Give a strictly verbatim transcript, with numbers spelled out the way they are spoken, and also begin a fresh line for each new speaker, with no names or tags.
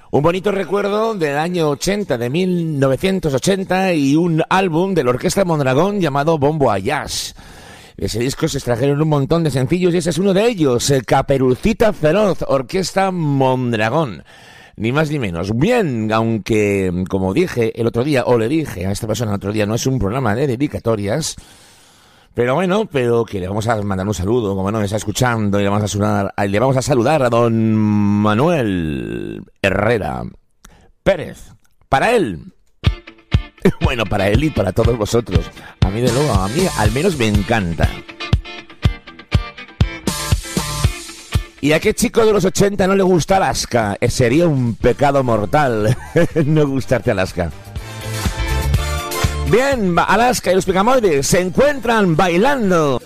Un bonito recuerdo del año ochenta, de mil novecientos ochenta, y un álbum de la Orquesta Mondragón llamado Bon Voyage. De ese disco se extrajeron un montón de sencillos y ese es uno de ellos, Caperucita Feroz, Orquesta Mondragón. Ni más ni menos. Bien, aunque, como dije el otro día, o le dije a esta persona el otro día, no es un programa de dedicatorias, pero bueno, pero que le vamos a mandar un saludo, como no me está escuchando, y le vamos a saludar, le vamos a saludar a don Manuel Herrera Pérez. Para él. Bueno, para él y para todos vosotros. A mí de luego, a mí al menos me encanta. ¿Y a qué chico de los ochenta no le gusta Alaska? Sería un pecado mortal no gustarte Alaska. Bien, Alaska y los Pegamoides se encuentran bailando.